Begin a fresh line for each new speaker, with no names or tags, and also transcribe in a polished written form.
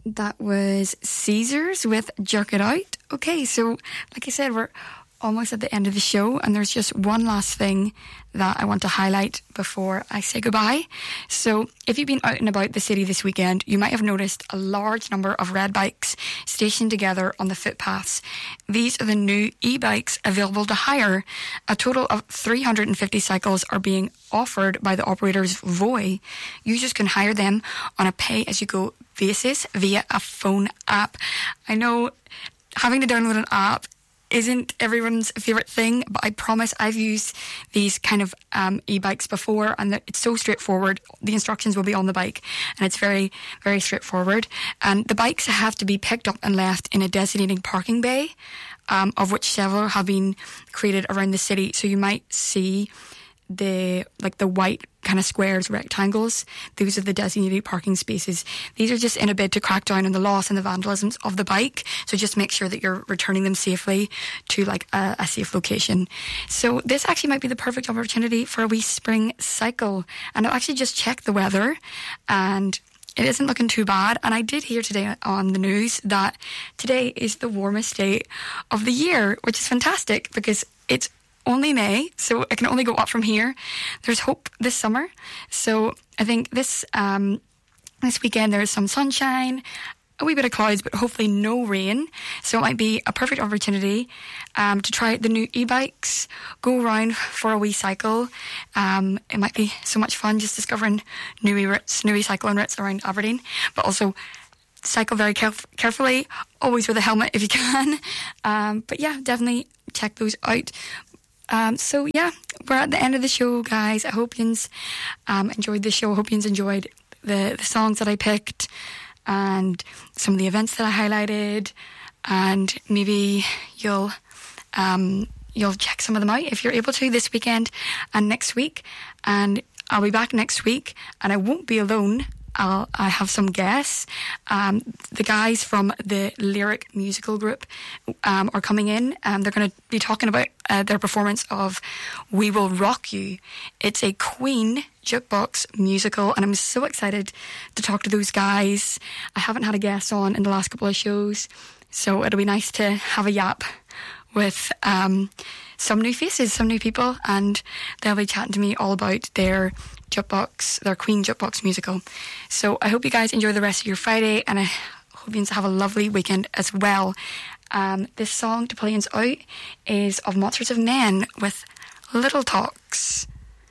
That was Caesars with Jerk It Out. Okay, so like I said, we're almost at the end of the show, and there's just one last thing that I want to highlight before I say goodbye. So if you've been out and about the city this weekend, you might have noticed a large number of red bikes stationed together on the footpaths. These are the new e-bikes available to hire. A total of 350 cycles are being offered by the operators Voi. Users can hire them on a pay-as-you-go basis via a phone app. I know having to download an app isn't everyone's favourite thing, but I promise I've used these kind of e-bikes before, and it's so straightforward. The instructions will be on the bike, and it's very, very straightforward. And the bikes have to be picked up and left in a designated parking bay, of which several have been created around the city. So you might see the white kind of squares, rectangles. Those are the designated parking spaces. These are just in a bid to crack down on the loss and the vandalisms of the bike. So just make sure that you're returning them safely to a safe location. So this actually might be the perfect opportunity for a wee spring cycle. And I'll actually just check the weather, and it isn't looking too bad. And I did hear today on the news that today is the warmest day of the year, which is fantastic because it's only May, so it can only go up from here. There's hope this summer. So I think this weekend there's some sunshine, a wee bit of clouds, but hopefully no rain. So it might be a perfect opportunity to try the new e-bikes, go around for a wee cycle. It might be so much fun just discovering new wee cycling routes around Aberdeen, but also cycle very carefully, always with a helmet if you can. But yeah, definitely check those out. So yeah, we're at the end of the show, guys. I hope you enjoyed the show. I hope you enjoyed the songs that I picked and some of the events that I highlighted, and maybe you'll check some of them out if you're able to this weekend and next week. And I'll be back next week, and I won't be alone. I have some guests. The guys from the Lyric musical group are coming in. They're going to be talking about their performance of We Will Rock You. It's a Queen jukebox musical, and I'm so excited to talk to those guys. I haven't had a guest on in the last couple of shows, so it'll be nice to have a yap with some new faces, some new people, and they'll be chatting to me all about their Queen jukebox musical. So I hope you guys enjoy the rest of your Friday, and I hope you have a lovely weekend as well. This song to play us out is of Monsters of Men with Little Talks.